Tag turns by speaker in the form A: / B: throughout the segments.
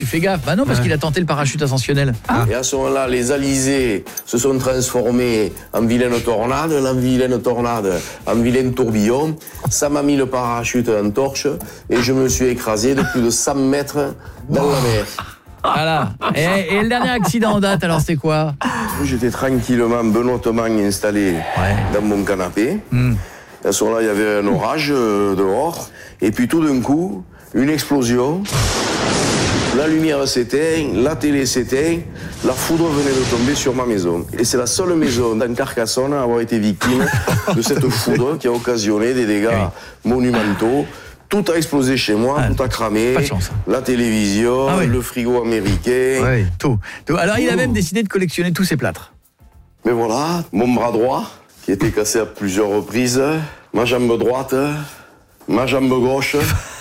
A: Tu fais gaffe. Bah non, parce qu'il a tenté le parachute ascensionnel.
B: Et à ce moment-là, les alizés se sont transformés en vilaine tornade, la vilaine tornade en vilaine tourbillon. Ça m'a mis le parachute en torche et je me suis écrasé de plus de 100 mètres dans la mer.
A: Voilà. Et le dernier accident en date, alors c'est quoi?
B: J'étais tranquillement, benoîtement installé dans mon canapé. À ce moment-là, il y avait un orage dehors. Et puis tout d'un coup, une explosion. La lumière s'éteint, la télé s'éteint, la foudre venait de tomber sur ma maison. Et c'est la seule maison dans Carcassonne à avoir été victime de cette foudre qui a occasionné des dégâts monumentaux. Tout a explosé chez moi, tout a cramé.
A: Pas de chance.
B: La télévision, le frigo américain.
A: Oui, tout. Alors il a même décidé de collectionner tous ses plâtres.
B: Mais voilà, mon bras droit, qui était cassé à plusieurs reprises, ma jambe droite, ma jambe gauche.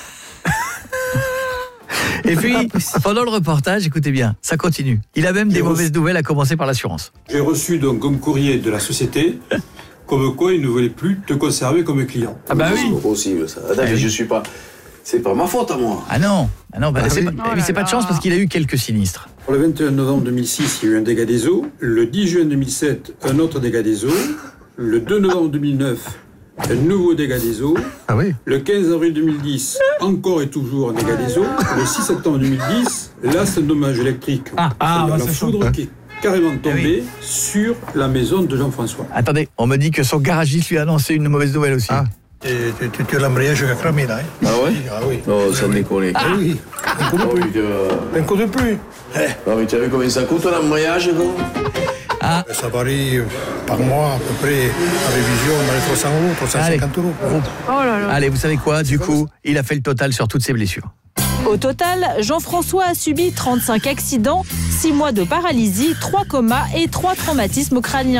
A: Et puis, pendant le reportage, écoutez bien, ça continue. Il a même des mauvaises nouvelles, à commencer par l'assurance.
C: J'ai reçu donc un courrier de la société, comme quoi ils ne voulaient plus te conserver comme client.
A: Ah bah oui.
B: C'est pas possible ça. Attends, mais je suis pas... C'est pas ma faute à moi.
A: Ah non, c'est pas de chance parce qu'il a eu quelques sinistres.
C: Pour le 21 novembre 2006, il y a eu un dégât des eaux. Le 10 juin 2007, un autre dégât des eaux. Le 2 novembre 2009, un nouveau dégât des eaux.
D: Ah oui.
C: Le 15 avril 2010, encore et toujours un dégât des eaux. Le 6 septembre 2010, là c'est un dommage électrique. C'est-à-dire la foudre qui est carrément tombée sur la maison de Jean-François.
A: Attendez, on me dit que son garagiste lui a annoncé une mauvaise nouvelle aussi.
D: Tu as l'embrayage qui a cramé là.
B: Ah ouais?
D: Ah oui.
B: Non, ça me déconne.
D: Ah oui. Un coup de pluie. Un coup de pluie.
B: Non mais tu as vu combien ça coûte l'embrayage quoi?
D: Ça varie par mois à peu près, à révision, dans les 300 €, 350 €.
E: Oh là là.
A: Allez, vous savez quoi? Du coup, il a fait le total sur toutes ses blessures.
F: Au total, Jean-François a subi 35 accidents, 6 mois de paralysie, 3 comas et 3 traumatismes crâniens.